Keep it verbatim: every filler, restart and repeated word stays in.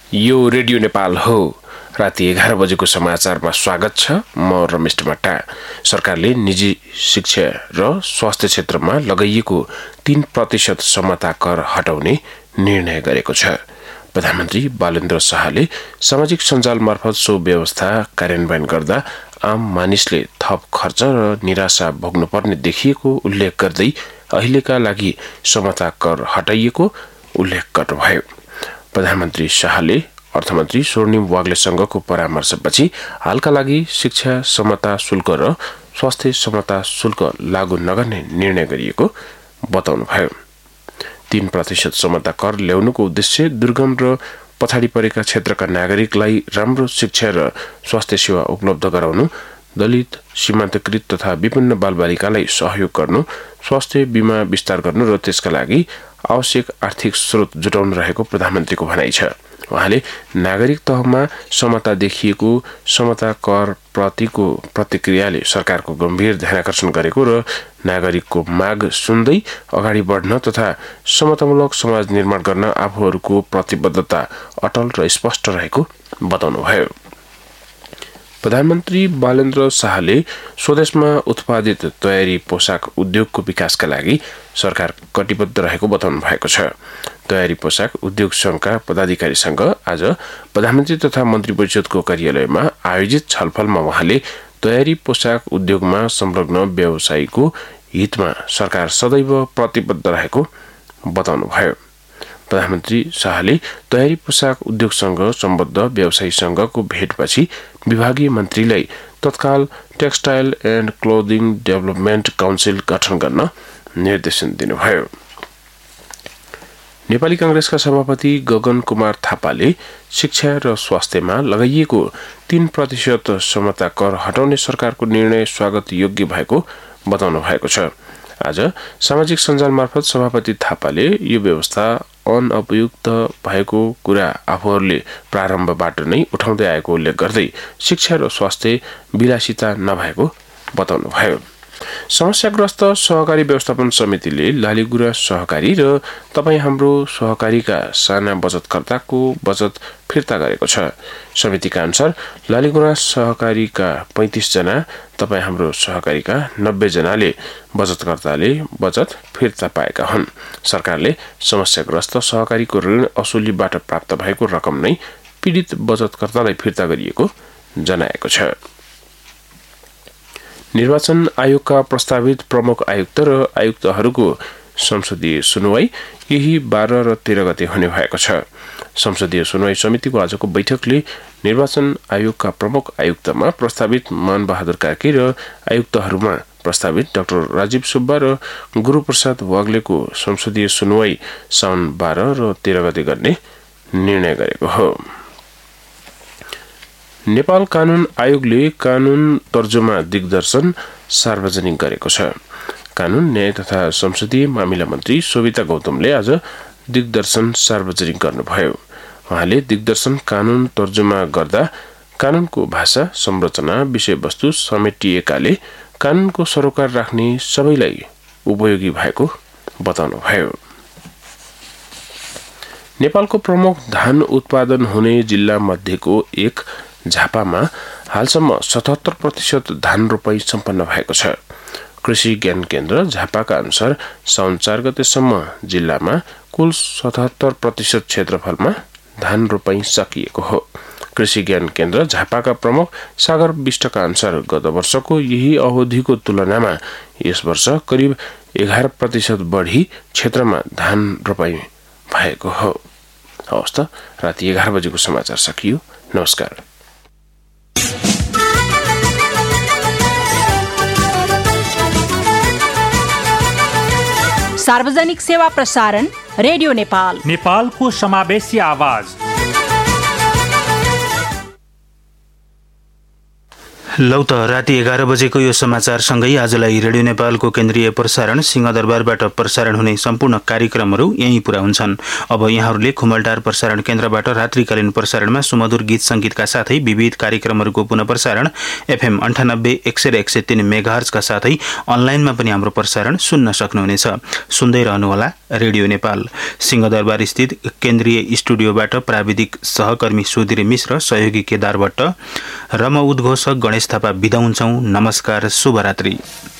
यो रेडियो नेपाल हो। राति एघार बजेको समाचारमा स्वागत छ। म रमेश टमाटा। सरकारले निजी शिक्षा र स्वास्थ्य क्षेत्रमा लगाइएको तीन प्रतिशत समता कर हटाउने निर्णय गरेको छ। प्रधानमन्त्री बालेन्द्र शाहले सामाजिक सञ्जाल मार्फत सो व्यवस्था कार्यान्वयन गर्दा आम मानिसले थप खर्च र निराशा भोग्नुपर्ने देखिएको उल्लेख गर्दै अहिलेका लागि समता कर हटाइएको उल्लेख गर्नुभयो। प्रधानमन्त्री शाहले अर्थमन्त्री स्वर्णिम वाग्लेसँगको परामर्शपछि हालका लागि शिक्षा समता शुल्क र स्वास्थ्य समता शुल्क लागू नगर्ने निर्णय गरिएको बताउनुभयो। तीन प्रतिशत समता कर ल्याउनुको उद्देश्य दुर्गम र पछाडि परेका क्षेत्रका नागरिकलाई राम्रो शिक्षा र स्वास्थ्य सेवा उपलब्ध गराउनु, दलित, सीमान्तकृत तथा विभिन्न बालबालिकालाई सहयोग गर्नु, स्वास्थ्य बीमा विस्तार गर्नु र त्यसका लागि आवश्यक आर्थिक स्रोत जुटाउनु रहेको प्रधानमन्त्रीको भनाइ छ। उहाँले नागरिक तहमा समता देखिएको समता कर प्रतिको प्रतिक्रियाले सरकारको गम्भीर ध्यानकर्षण गरेको र नागरिकको माग सुन्दै अगाडि बढ्न तथा समतामूलक समाज निर्माण गर्न आफूहरूको प्रतिबद्धता अटल र स्पष्ट रहेको बताउनुभयो। प्रधानमन्त्री बालेन्द्र शाहले स्वदेशमा उत्पादित तयारी पोसाक उद्योगको विकासका लागि सरकार कटिबद्ध रहेको बताउनु भएको छ। तयारी पोसाक उद्योग संघका पदाधिकारीसँग आज प्रधानमन्त्री तथा मन्त्री परिषदको कार्यालयमा आयोजित छलफलमा उहाँले तयारी पोसाक उद्योगमा संलग्न व्यवसायीको हितमा सरकार सदैव प्रतिबद्ध रहेको बताउनुभयो। प्रधानमन्त्री शाहले तयारी पोसाक उद्योगसँग सम्बद्ध व्यवसायीसँगको भेटपछि विभागीय मन्त्रीलाई तत्काल textile and clothing development council गठन गर्न निर्देशन दिनुभयो। नेपाली कांग्रेसका सभापति गगन कुमार थापाले शिक्षा र स्वास्थ्यमा लगाइएको तीन प्रतिशत समता कर हटाउने सरकारको निर्णय स्वागत योग्य भएको बताउनु भएको छ। आज सामाजिक सञ्जाल मार्फत सभापति थापाले यो व्यवस्था अनउपयुक्त भएको कुरा आफूहरूले प्रारम्भबाट नै उठाउँदै आएको उल्लेख गर्दै शिक्षा र स्वास्थ्य विलासिता नभएको बताउनुभयो। समस्याग्रस्त सहकारी व्यवस्थापन समितिले लालीगुरा सहकारी र तपाईँ हाम्रो सहकारीका साना बचतकर्ताको बचत फिर्ता गरेको छ। समितिका अनुसार लालीगुरा सहकारीका पैंतीस जना, तपाईँ हाम्रो सहकारीका नब्बे जनाले बचतकर्ताले बचत फिर्ता पाएका हुन्। सरकारले समस्याग्रस्त सहकारीको ऋण असुलीबाट प्राप्त भएको रकम नै पीडित बचतकर्तालाई फिर्ता गरिएको जनाएको छ। निर्वाचन आयोगका प्रस्तावित प्रमुख आयुक्त र आयुक्तहरूको संसदीय सुनवाई यही बाह्र र तेह्र गते हुने भएको छ। संसदीय सुनवाई समितिको आजको बैठकले निर्वाचन आयोगका प्रमुख आयुक्तमा प्रस्तावित मानबहादुर कार्की र आयुक्तहरूमा प्रस्तावित डाक्टर राजीव सुब्बा र गुरूप्रसाद वाग्लेको संसदीय सुनवाई साउन बाह्र र तेह्र गते गर्ने निर्णय गरेको हो। नेपाल कानून आयोगले कानून तर्जुमा दिग्दर्शन सार्वजनिक गरेको छ। कानून, न्याय तथा संसदीय मामिला मन्त्री शोभिता गौतमले आज दिग्दर्शन सार्वजनिक गर्नुभयो। उहाँले दिग्दर्शन कानून तर्जुमा गर्दा कानूनको भाषा, संरचना, विषयवस्तु समेटिएकाले कानूनको सरोकार राख्ने सबैलाई उपयोगी भएको बताउनुभयो। नेपालको प्रमुख धान उत्पादन हुने जिल्ला मध्येको एक झापामा हालसम्म सतहत्तर प्रतिशत धान रोपाई सम्पन्न भएको छ। कृषि ज्ञान केन्द्र झापाका अनुसार साउन चार गतेसम्म जिल्लामा कुल सतहत्तर प्रतिशत क्षेत्रफलमा धान रोपाई सकिएको हो। कृषि ज्ञान केन्द्र झापाका प्रमुख सागर विष्टका अनुसार गत वर्षको यही अवधिको तुलनामा यस वर्ष करिब एघार प्रतिशत बढी क्षेत्रमा धान रोपाई भएको हो। हवस् त, राति एघार बजेको समाचार सकियो। नमस्कार। सार्वजनिक सेवा प्रसारण रेडियो नेपाल, नेपालको समावेशी आवाज। लौ त राति एघार बजेको यो समाचारसँगै आजलाई रेडियो नेपालको केन्द्रीय प्रसारण सिंहदरबारबाट प्रसारण हुने सम्पूर्ण कार्यक्रमहरू यहीँ पुरा हुन्छन्। अब यहाँहरूले खुमलटार प्रसारण केन्द्रबाट रात्रिकालीन प्रसारणमा सुमधुर गीत संगीतका साथै विविध कार्यक्रमहरूको पुनः प्रसारण एफएम अन्ठानब्बे एक सय एक सय तीन मेगाहर्जका साथै अनलाइनमा पनि हाम्रो प्रसारण सुन्न सक्नुहुनेछ। सुन्दै रहनुहोला रेडियो नेपाल। सिंहदरबार स्थित केन्द्रीय स्टुडियोबाट प्राविधिक सहकर्मी सुधीर मिश्र, सहयोगी केदार भट्ट र म उद्घोषक गणेश थापा बिदा हुन्छौं। नमस्कार, शुभरात्रि।